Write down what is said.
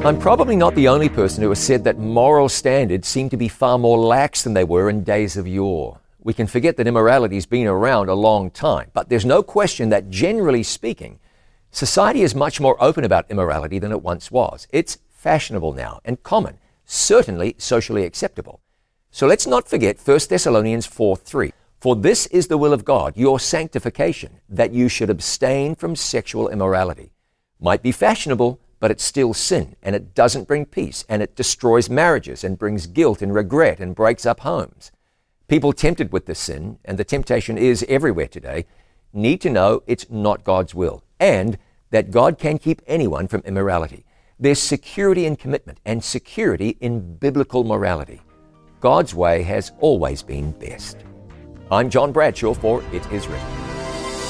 I'm probably not the only person who has said that moral standards seem to be far more lax than they were in days of yore. We can forget that immorality's been around a long time, but there's no question that, generally speaking, society is much more open about immorality than it once was. It's fashionable now and common, certainly socially acceptable. So let's not forget 1 Thessalonians 4:3. For this is the will of God, your sanctification, that you should abstain from sexual immorality. Might be fashionable, but it's still sin, and it doesn't bring peace, and it destroys marriages and brings guilt and regret and breaks up homes. People tempted with this sin, and the temptation is everywhere today, need to know it's not God's will, and that God can keep anyone from immorality. There's security in commitment and security in biblical morality. God's way has always been best. I'm John Bradshaw for It Is Written.